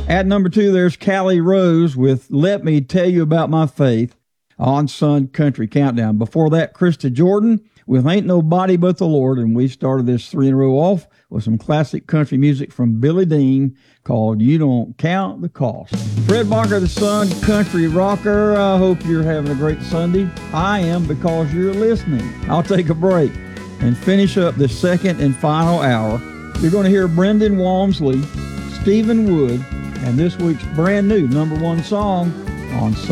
At number 2, there's Callie Rose with Let Me Tell You About My Faith on Sun Country Countdown. Before that, Krista Jordan with Ain't Nobody But the Lord, and we started this 3 in a row off with some classic country music from Billy Dean called You Don't Count the Cost. Fred Barker, the Sun Country Rocker, I hope you're having a great Sunday. I am, because you're listening. I'll take a break and finish up the second and final hour. You're going to hear Brendan Walmsley, Stephen Wood, and this week's brand new #1 song on Sun